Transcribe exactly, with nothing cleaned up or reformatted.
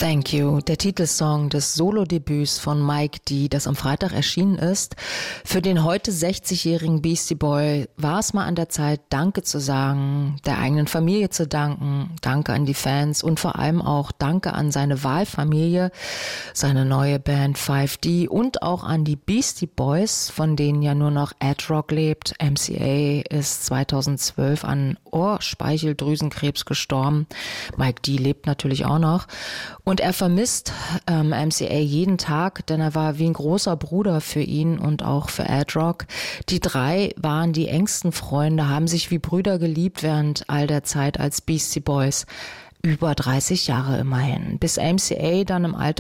Thank You, der Titelsong des Solo-Debüts von Mike D., das am Freitag erschienen ist. Für den heute sechzigjährigen Beastie Boy war es mal an der Zeit, Danke zu sagen, der eigenen Familie zu danken, Danke an die Fans und vor allem auch Danke an seine Wahlfamilie, seine neue Band five D und auch an die Beastie Boys, von denen ja nur noch Ad Rock lebt. M C A ist zweitausendzwölf an Ohrspeicheldrüsenkrebs gestorben. Mike D. lebt natürlich auch noch. Und er vermisst ähm, M C A jeden Tag, denn er war wie ein großer Bruder für ihn und auch für Ad Rock. Die drei waren die engsten Freunde, haben sich wie Brüder geliebt während all der Zeit als Beastie Boys. Über dreißig Jahre immerhin. Bis M C A dann im Alter